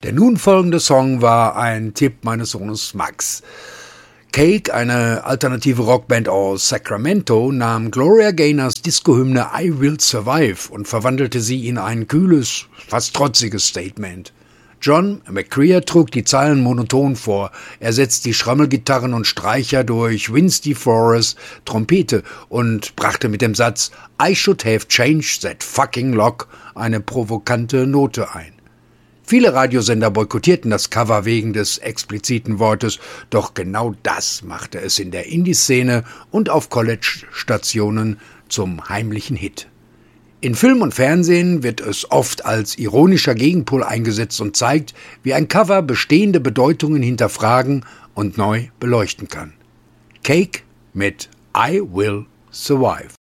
Der nun folgende Song war ein Tipp meines Sohnes Max. Cake, eine alternative Rockband aus Sacramento, nahm Gloria Gaynors Disco-Hymne I Will Survive und verwandelte sie in ein kühles, fast trotziges Statement. John McCrea trug die Zeilen monoton vor. Er setzt die Schrammelgitarren und Streicher durch Vince DeForest Trompete und brachte mit dem Satz I should have changed that fucking lock eine provokante Note ein. Viele Radiosender boykottierten das Cover wegen des expliziten Wortes, doch genau das machte es in der Indie-Szene und auf College-Stationen zum heimlichen Hit. In Film und Fernsehen wird es oft als ironischer Gegenpol eingesetzt und zeigt, wie ein Cover bestehende Bedeutungen hinterfragen und neu beleuchten kann. Cake mit I Will Survive.